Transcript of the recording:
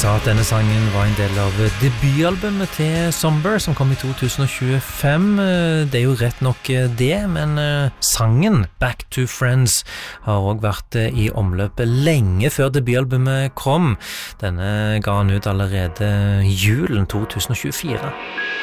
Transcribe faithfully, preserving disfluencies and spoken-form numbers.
sa at denne sangen var en del av debutalbumet til Somber som kom i to tusen tjuefem. Det er jo rett nok det, men sangen Back to Friends har også vært i omløpet lenge før debutalbumet kom. Denne ga han ut allerede julen to tusen tjuefire.